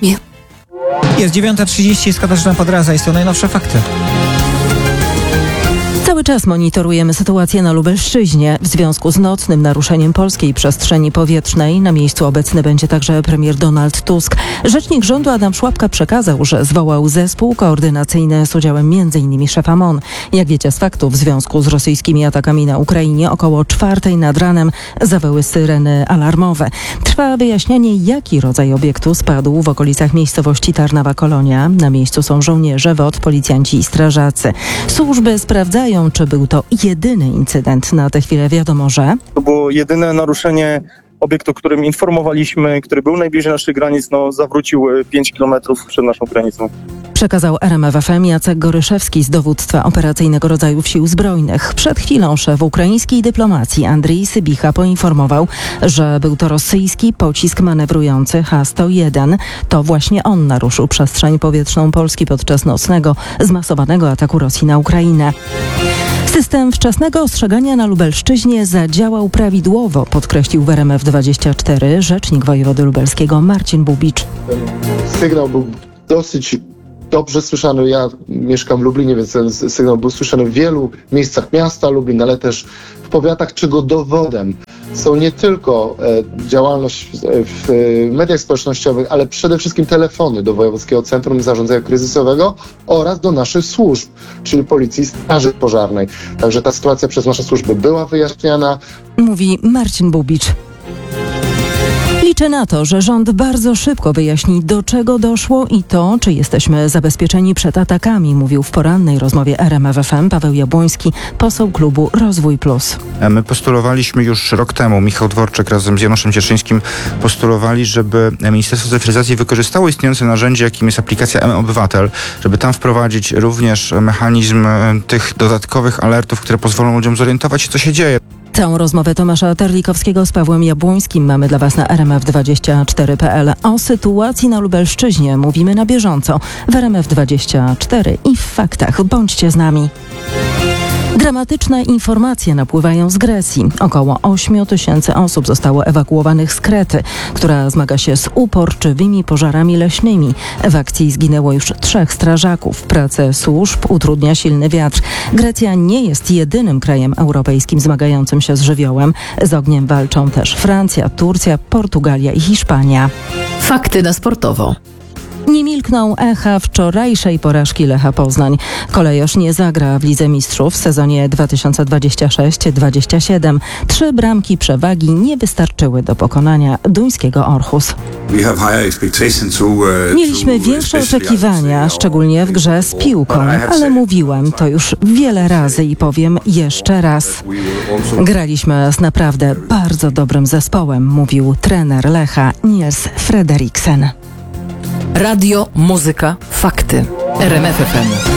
Jest 9:30, z Katarzyną Podraza i są najnowsze fakty. Cały czas monitorujemy sytuację na Lubelszczyźnie. W związku z nocnym naruszeniem polskiej przestrzeni powietrznej na miejscu obecny będzie także premier Donald Tusk. Rzecznik rządu Adam Szłapka przekazał, że zwołał zespół koordynacyjny z udziałem m.in. szefa MON. Jak wiecie z faktu, w związku z rosyjskimi atakami na Ukrainie około 4:00 nad ranem zawyły syreny alarmowe. Trwa wyjaśnianie, jaki rodzaj obiektu spadł w okolicach miejscowości Tarnawa Kolonia. Na miejscu są żołnierze, WOT, policjanci i strażacy. Służby sprawdzają, czy był to jedyny incydent. Na tę chwilę wiadomo, że to było jedyne naruszenie obiektu, o którym informowaliśmy, który był najbliżej naszych granic, zawrócił 5 kilometrów przed naszą granicą. przekazał RMF FM Jacek Goryszewski z Dowództwa Operacyjnego Rodzajów Sił Zbrojnych. Przed chwilą szef ukraińskiej dyplomacji Andrii Sybicha poinformował, że był to rosyjski pocisk manewrujący H-101. To właśnie on naruszył przestrzeń powietrzną Polski podczas nocnego, zmasowanego ataku Rosji na Ukrainę. System wczesnego ostrzegania na Lubelszczyźnie zadziałał prawidłowo, podkreślił w RMF24 rzecznik wojewody lubelskiego Marcin Bubicz. Sygnał był dosyć dobrze słyszany. Ja mieszkam w Lublinie, więc ten sygnał był słyszany w wielu miejscach miasta Lublin, ale też w powiatach, czego dowodem są nie tylko działalność w mediach społecznościowych, ale przede wszystkim telefony do Wojewódzkiego Centrum Zarządzania Kryzysowego oraz do naszych służb, czyli Policji i Straży Pożarnej. Także ta sytuacja przez nasze służby była wyjaśniana. Mówi Marcin Bubicz. Liczę na to, że rząd bardzo szybko wyjaśni, do czego doszło i to, czy jesteśmy zabezpieczeni przed atakami, mówił w porannej rozmowie RMF FM Paweł Jabłoński, poseł klubu Rozwój Plus. My postulowaliśmy już rok temu, Michał Dworczyk razem z Januszem Cieszyńskim postulowali, żeby Ministerstwo Cyfryzacji wykorzystało istniejące narzędzie, jakim jest aplikacja mObywatel, żeby tam wprowadzić również mechanizm tych dodatkowych alertów, które pozwolą ludziom zorientować się, co się dzieje. Całą rozmowę Tomasza Terlikowskiego z Pawłem Jabłońskim mamy dla Was na rmf24.pl. O sytuacji na Lubelszczyźnie mówimy na bieżąco w RMF24 i w faktach. Bądźcie z nami. Dramatyczne informacje napływają z Grecji. Około 8 000 osób zostało ewakuowanych z Krety, która zmaga się z uporczywymi pożarami leśnymi. W akcji zginęło już 3 strażaków. Pracę służb utrudnia silny wiatr. Grecja nie jest jedynym krajem europejskim zmagającym się z żywiołem. Z ogniem walczą też Francja, Turcja, Portugalia i Hiszpania. Fakty na sportowo. Nie milkną echa wczorajszej porażki Lecha Poznań. Kolejorz nie zagra w Lidze Mistrzów w sezonie 2026-27. 3 bramki przewagi nie wystarczyły do pokonania duńskiego Orhus. Mieliśmy większe oczekiwania, szczególnie w grze z piłką, ale mówiłem to już wiele razy i powiem jeszcze raz. Graliśmy z naprawdę bardzo dobrym zespołem, mówił trener Lecha Niels Frederiksen. Radio, muzyka, fakty. RMF FM.